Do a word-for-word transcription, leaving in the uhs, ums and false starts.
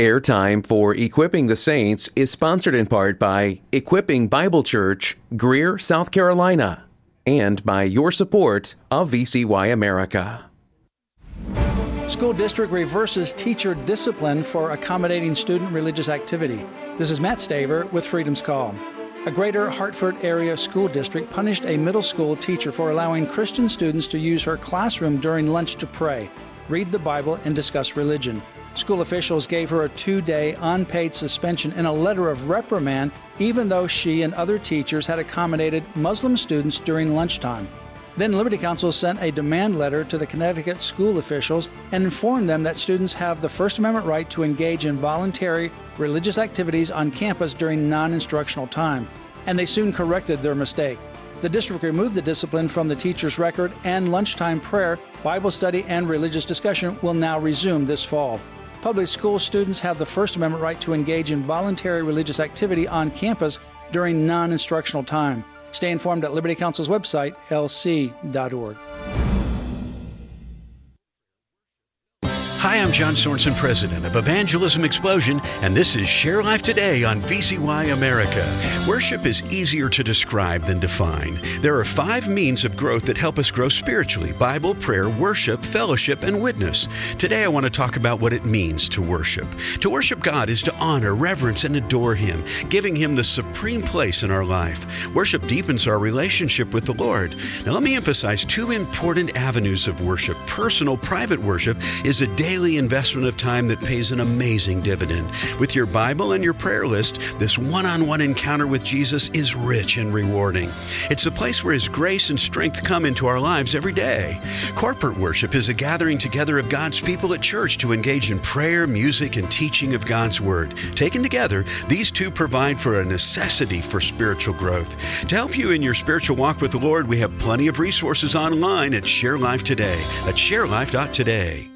Airtime for Equipping the Saints is sponsored in part by Equipping Bible Church, Greer, South Carolina, and by your support of V C Y America. School district reverses teacher discipline for accommodating student religious activity. This is Matt Staver with Freedom's Call. A Greater Hartford area school district punished a middle school teacher for allowing Christian students to use her classroom during lunch to pray, read the Bible, and discuss religion. School officials gave her a two-day unpaid suspension and a letter of reprimand, even though she and other teachers had accommodated Muslim students during lunchtime. Then Liberty Counsel sent a demand letter to the Connecticut school officials and informed them that students have the First Amendment right to engage in voluntary religious activities on campus during non-instructional time, and they soon corrected their mistake. The district removed the discipline from the teacher's record, and lunchtime prayer, Bible study, and religious discussion will now resume this fall. Public school students have the First Amendment right to engage in voluntary religious activity on campus during non-instructional time. Stay informed at Liberty Counsel's website, L C dot org. Hi, I'm John Sorensen, president of Evangelism Explosion, and this is Share Life Today on V C Y America. Worship is easier to describe than define. There are five means of growth that help us grow spiritually: Bible, prayer, worship, fellowship, and witness. Today I want to talk about what it means to worship. To worship God is to honor, reverence, and adore Him, giving Him the supreme place in our life. Worship deepens our relationship with the Lord. Now let me emphasize two important avenues of worship. Personal, private worship is a daily daily investment of time that pays an amazing dividend. With your Bible and your prayer list, this one-on-one encounter with Jesus is rich and rewarding. It's a place where His grace and strength come into our lives every day. Corporate worship is a gathering together of God's people at church to engage in prayer, music, and teaching of God's Word. Taken together, these two provide for a necessity for spiritual growth. To help you in your spiritual walk with the Lord, we have plenty of resources online at Share Life Today. That's share life dot today.